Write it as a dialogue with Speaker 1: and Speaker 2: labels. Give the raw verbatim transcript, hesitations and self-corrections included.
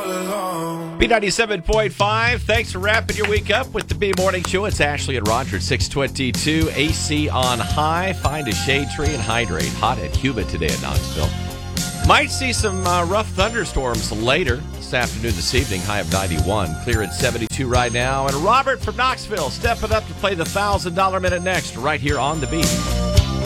Speaker 1: B ninety-seven point five, thanks for wrapping your week up with the B Morning Show. It's Ashley and Roger, six twenty-two, A C on high. Find a shade tree and hydrate. Hot and humid today in Knoxville. Might see some uh, rough thunderstorms later this afternoon, this evening. High of ninety-one. Clear at seventy-two right now. And Robert from Knoxville stepping up to play the one thousand dollars minute next right here on the Beat.